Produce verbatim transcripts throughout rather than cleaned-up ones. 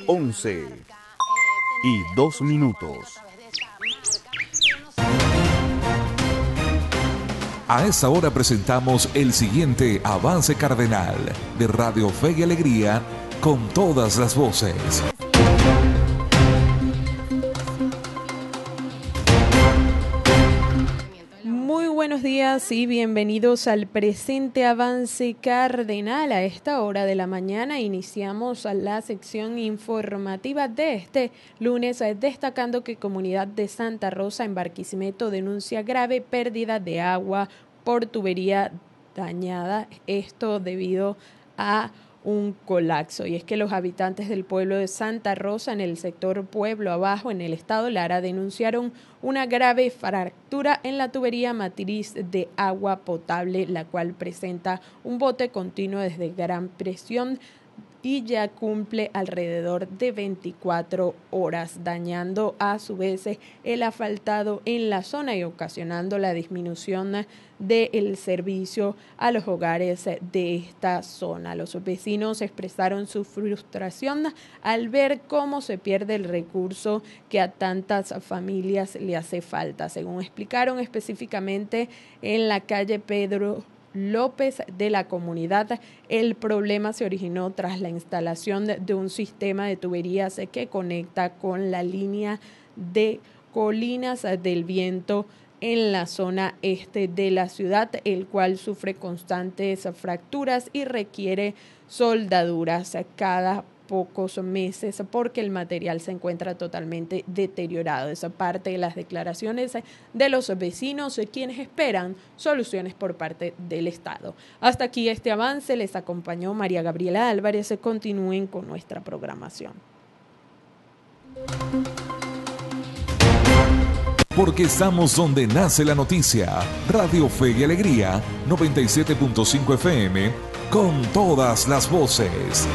once y dos minutos. A esta hora presentamos el siguiente avance cardenal de Radio Fe y Alegría con todas las voces. Muy buenos días y bienvenidos al presente avance cardenal. A esta hora de la mañana iniciamos la sección informativa de este lunes, destacando que Comunidad de Santa Rosa en Barquisimeto denuncia grave pérdida de agua por tubería dañada, esto debido a un colapso. Y es que los habitantes del pueblo de Santa Rosa, en el sector Pueblo Abajo, en el estado Lara, denunciaron una grave fractura en la tubería matriz de agua potable, la cual presenta un bote continuo desde gran presión y ya cumple alrededor de veinticuatro horas, dañando a su vez el asfaltado en la zona y ocasionando la disminución del servicio a los hogares de esta zona. Los vecinos expresaron su frustración al ver cómo se pierde el recurso que a tantas familias le hace falta. Según explicaron específicamente en la calle Pedro López de la comunidad, el problema se originó tras la instalación de un sistema de tuberías que conecta con la línea de Colinas del Viento en la zona este de la ciudad, el cual sufre constantes fracturas y requiere soldaduras cada pocos meses porque el material se encuentra totalmente deteriorado. Esa parte de las declaraciones de los vecinos, quienes esperan soluciones por parte del Estado. Hasta aquí este avance, les acompañó María Gabriela Álvarez. Continúen con nuestra programación. Porque estamos donde nace la noticia. Radio Fe y Alegría, noventa y siete punto cinco F M, con todas las voces.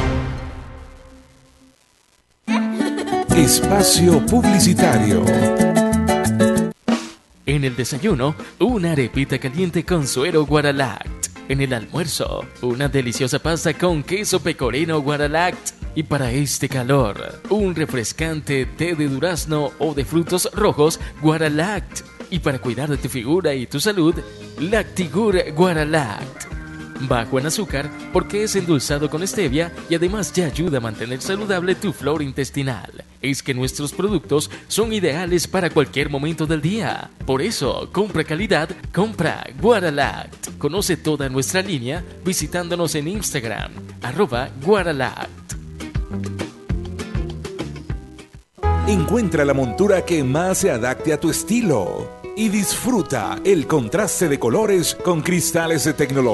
Espacio publicitario. En el desayuno, una arepita caliente con suero Guaralact. En el almuerzo, una deliciosa pasta con queso pecorino Guaralact. Y para este calor, un refrescante té de durazno o de frutos rojos Guaralact. Y para cuidar de tu figura y tu salud, Lactigur Guaralact. Bajo en azúcar porque es endulzado con stevia y además ya ayuda a mantener saludable tu flora intestinal. Es que nuestros productos son ideales para cualquier momento del día. Por eso, compra calidad, compra Guaralact. Conoce toda nuestra línea visitándonos en Instagram, arroba Guaralact. Encuentra la montura que más se adapte a tu estilo y disfruta el contraste de colores con cristales de tecnología.